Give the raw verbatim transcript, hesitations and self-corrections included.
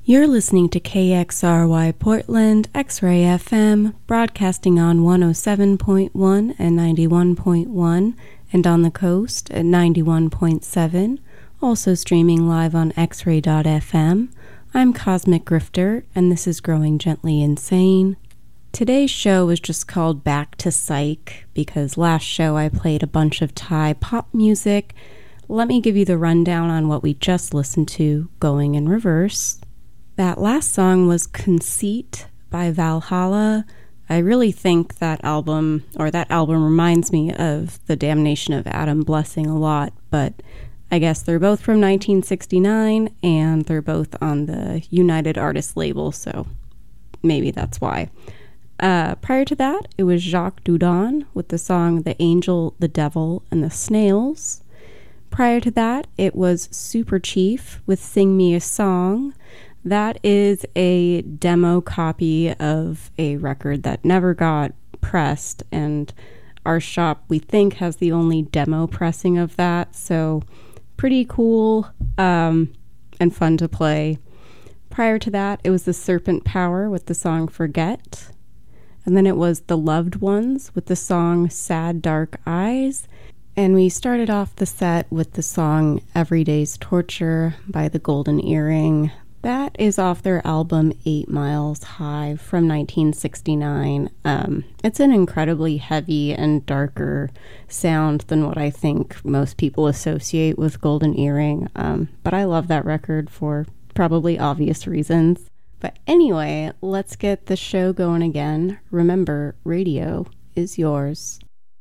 You're listening to K X R Y Portland, X-Ray F M, broadcasting on one oh seven point one and ninety-one point one, and on the coast at ninety-one point seven, also streaming live on x ray dot f m. I'm Cosmic Grifter, and this is Growing Gently Insane. Today's show is just called Back to Psych, because last show I played a bunch of Thai pop music. Let me give you the rundown on what we just listened to, going in reverse. That last song was Conceit by Valhalla. I really think that album, or that album reminds me of The Damnation of Adam Blessing a lot, but I guess they're both from nineteen sixty-nine, and they're both on the United Artists label, so maybe that's why. Uh, prior to that, it was Jacques Dudon with the song The Angel, the Devil, and the Snails. Prior to that, it was Super Chief with Sing Me a Song. That is a demo copy of a record that never got pressed, and our shop, we think, has the only demo pressing of that, so pretty cool um, and fun to play. Prior to that, it was the Serpent Power with the song Forget, and then it was the Loved Ones with the song Sad Dark Eyes, and we started off the set with the song Every Day's Torture by the Golden Earring. That is off their album Eight Miles High from nineteen sixty-nine. Um, it's an incredibly heavy and darker sound than what I think most people associate with Golden Earring, um, but I love that record for probably obvious reasons. But anyway, let's get the show going again. Remember, radio is yours.